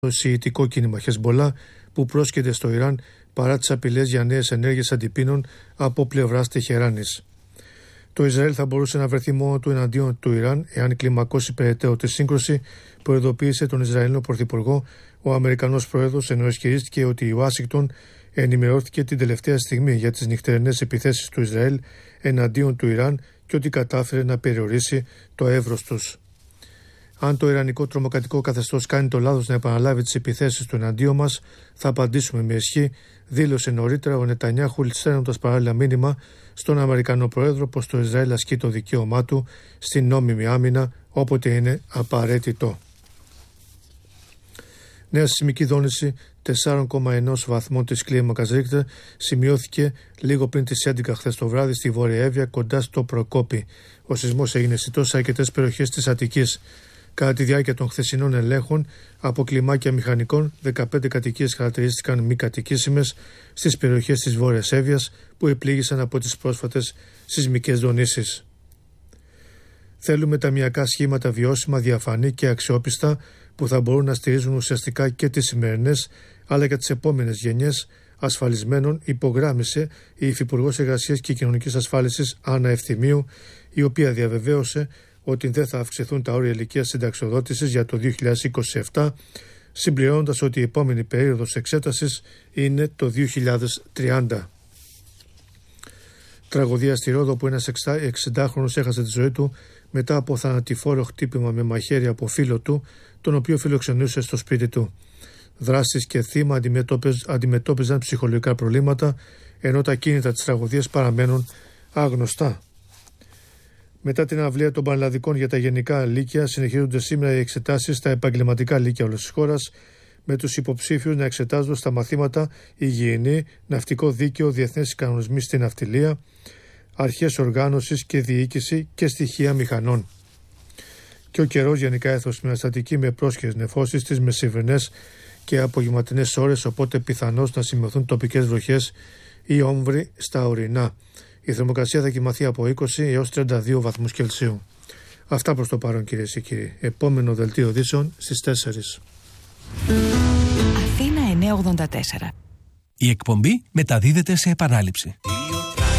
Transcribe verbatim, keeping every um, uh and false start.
το σιητικό κίνημα Χεσμπολά που πρόσκειται στο Ιράν παρά τις απειλές για νέες ενέργειες αντιπίνων από πλευράς Τεχεράνης. Το Ισραήλ θα μπορούσε να βρεθεί μόνο του εναντίον του Ιράν εάν κλιμακώσει περαιτέρω τη σύγκρουση, προειδοποίησε τον Ισραηλινό Πρωθυπουργό ο Αμερικανός Πρόεδρος, ενώ ισχυρίστηκε ότι η Ουάσιγκτον ενημερώθηκε την τελευταία στιγμή για τις νυχτερινές επιθέσεις του Ισραήλ εναντίον του Ιράν και ότι κατάφερε να περιορίσει το εύρος τους. Αν το ιρανικό τρομοκρατικό καθεστώς κάνει το λάθος να επαναλάβει τις επιθέσεις του εναντίον μας, θα απαντήσουμε με ισχύ, δήλωσε νωρίτερα ο Νετανιάχου, στέλνοντας παράλληλα μήνυμα στον Αμερικανό Πρόεδρο πως το Ισραήλ ασκεί το δικαίωμά του στην νόμιμη άμυνα όποτε είναι απαραίτητο. Νέα σεισμική δόνηση τέσσερα κόμμα ένα βαθμών της κλίμακας Ρίχτερ σημειώθηκε λίγο πριν τις έντεκα χθες το βράδυ στη Βόρεια Εύβοια κοντά στο Προκόπι. Ο σεισμός έγινε αισθητός σε αρκετές περιοχές της Αττικής. Κατά τη διάρκεια των χθεσινών ελέγχων από κλιμάκια μηχανικών, δεκαπέντε κατοικίες χαρακτηρίστηκαν μη κατοικήσιμες στις περιοχές της Βόρειας Εύβοιας που επλήγησαν από τις πρόσφατες σεισμικές δονήσεις. Θέλουμε ταμιακά σχήματα βιώσιμα, διαφανή και αξιόπιστα που θα μπορούν να στηρίζουν ουσιαστικά και τις σημερινές αλλά και τις επόμενες γενιές ασφαλισμένων, υπογράμμισε η Υφυπουργός Εργασίας και Κοινωνικής Ασφάλισης Άννα Ευθυμίου, η οποία διαβεβαίωσε ότι δεν θα αυξηθούν τα όρια ηλικίας συνταξιοδότησης για το δύο χιλιάδες είκοσι επτά, συμπληρώνοντας ότι η επόμενη περίοδος εξέτασης είναι το δύο χιλιάδες τριάντα. Τραγωδία στη Ρόδο που ένας εξηντάχρονος έχασε τη ζωή του μετά από θανατηφόρο χτύπημα με μαχαίρι από φίλο του, τον οποίο φιλοξενούσε στο σπίτι του. Δράστης και θύμα αντιμετώπιζαν ψυχολογικά προβλήματα, ενώ τα κίνητα της τραγωδίας παραμένουν άγνωστα. Μετά την αυλία των πανελλαδικών για τα γενικά λύκεια, συνεχίζονται σήμερα οι εξετάσεις στα επαγγελματικά λύκεια όλης της χώρας, με τους υποψήφιους να εξετάζουν στα μαθήματα υγιεινή, ναυτικό δίκαιο, διεθνές κανονισμοί στην ναυτιλία, αρχές οργάνωσης και διοίκηση και στοιχεία μηχανών. Και ο καιρός γενικά έθωσε μια στατική με πρόσχερες νεφώσεις στις μεσημβρινές και απογευματινές ώρες, οπότε πιθανώς να σημειωθούν τοπικές βροχές ή όμβροι στα ορεινά. Η θερμοκρασία θα κοιμαθεί από είκοσι έως τριάντα δύο βαθμούς Κελσίου. Αυτά προς το παρόν, κυρίες και κύριοι. Επόμενο δελτίο ειδήσεων στις τέσσερις. Αθήνα εννιακόσια ογδόντα τέσσερα. Η εκπομπή μεταδίδεται σε επανάληψη.